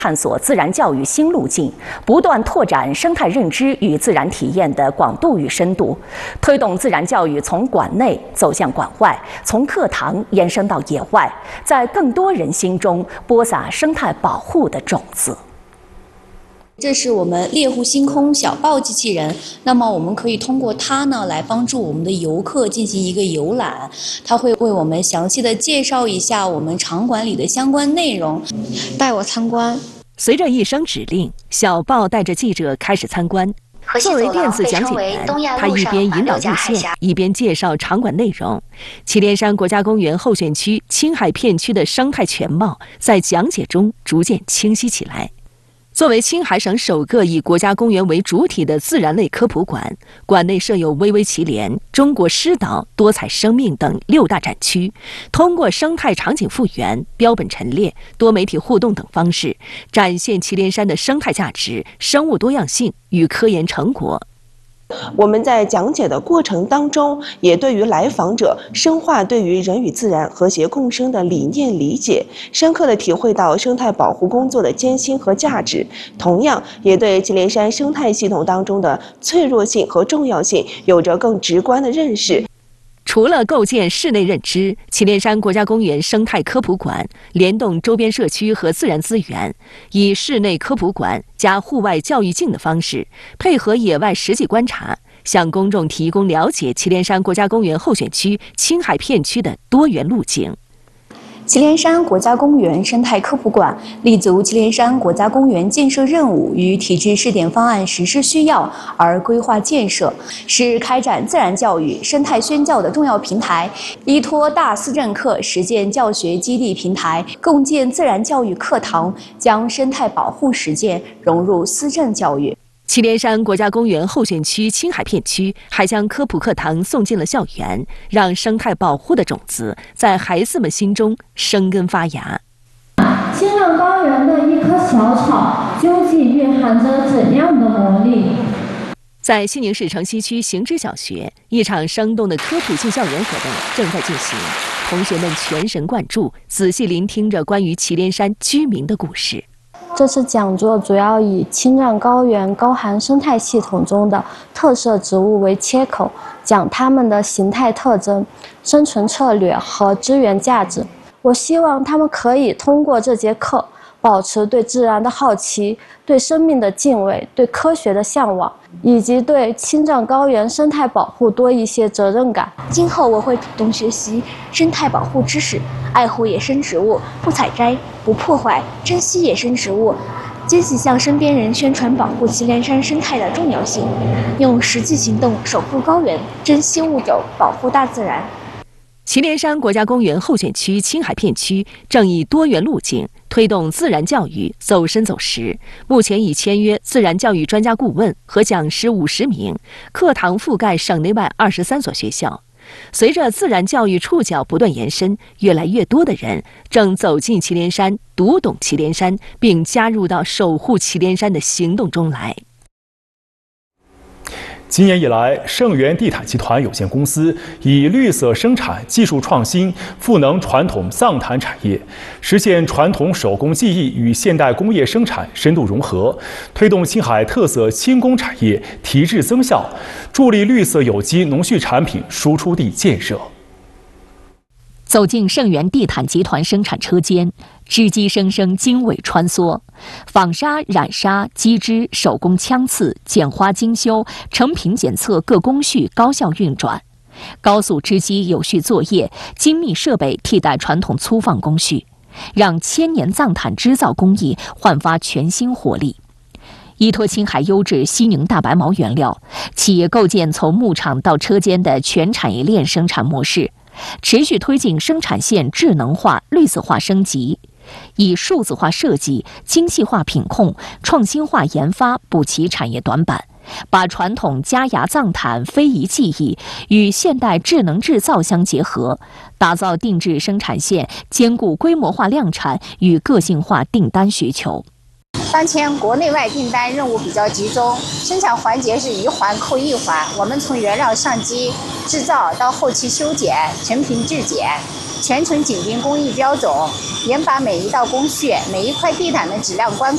探索自然教育新路径，不断拓展生态认知与自然体验的广度与深度，推动自然教育从馆内走向馆外，从课堂延伸到野外，在更多人心中播撒生态保护的种子。 这是我们猎户星空小报机器人，那么我们可以通过它呢来帮助我们的游客进行一个游览，它会为我们详细的介绍一下我们场馆里的相关内容，带我参观。 随着一声指令，小报带着记者开始参观。作为电子讲解员，他一边引导路线，一边介绍场馆内容。祁连山国家公园候选区青海片区的生态全貌在讲解中逐渐清晰起来。 作为青海省首个以国家公园为主体的自然类科普馆，馆内设有巍巍祁连、中国狮岛、多彩生命等6大展区，通过生态场景复原、标本陈列、多媒体互动等方式，展现祁连山的生态价值、生物多样性与科研成果。 我们在讲解的过程当中，也对于来访者深化对于人与自然和谐共生的理念理解，深刻地体会到生态保护工作的艰辛和价值。同样，也对祁连山生态系统当中的脆弱性和重要性有着更直观的认识。 除了构建室内认知，祁连山国家公园生态科普馆联动周边社区和自然资源，以室内科普馆加户外教育镜的方式，配合野外实际观察，向公众提供了解祁连山国家公园候选区青海片区的多元路径。 祁连山国家公园生态科普馆立足祁连山国家公园建设任务与体制试点方案实施需要而规划建设，是开展自然教育、生态宣教的重要平台。依托大思政课实践教学基地平台，共建自然教育课堂，将生态保护实践融入思政教育。 祁连山国家公园候选区青海片区还将科普课堂送进了校园，让生态保护的种子在孩子们心中生根发芽。 青藏高原的一棵小草，究竟蕴含着怎样的魔力？ 在西宁市城西区行知小学，一场生动的科普进校园活动正在进行，同学们全神贯注，仔细聆听着关于祁连山居民的故事。 这次讲座主要以青藏高原高寒生态系统中的特色植物为切口，讲它们的形态特征、生存策略和资源价值。我希望他们可以通过这节课，保持对自然的好奇、对生命的敬畏、对科学的向往，以及对青藏高原生态保护多一些责任感。 今后我会主动学习生态保护知识，爱护野生植物，不采摘、不破坏，珍惜野生植物，坚信向身边人宣传保护祁连山生态的重要性，用实际行动守护高原，珍惜物种，保护大自然。 祁连山国家公园候选区青海片区正以多元路径推动自然教育走深走实，目前已签约自然教育专家顾问和讲师50名，课堂覆盖省内外23所学校。随着自然教育触角不断延伸，越来越多的人正走进祁连山，读懂祁连山，并加入到守护祁连山的行动中来。 今年以来，盛源地毯集团有限公司以绿色生产技术创新赋能传统藏毯产业，实现传统手工技艺与现代工业生产深度融合，推动青海特色轻工产业提质增效，助力绿色有机农畜产品输出地建设。 走进盛源地毯集团生产车间，织机声声经纬穿梭，纺纱、染纱、机织、手工枪刺、剪花精修、成品检测各工序高效运转，高速织机有序作业，精密设备替代传统粗放工序，让千年藏毯织造工艺焕发全新活力。 依托青海优质西宁大白毛原料，企业构建从牧场到车间的全产业链生产模式。 持续推进生产线智能化、绿色化升级，以数字化设计、精细化品控、创新化研发补齐产业短板，把传统家牙藏毯非遗技艺与现代智能制造相结合，打造定制生产线，兼顾规模化量产与个性化订单需求。 当前国内外订单任务比较集中，生产环节是一环扣一环。我们从原料上机、制造到后期修剪、成品质检，全程紧盯工艺标准，严把每一道工序、每一块地毯的质量关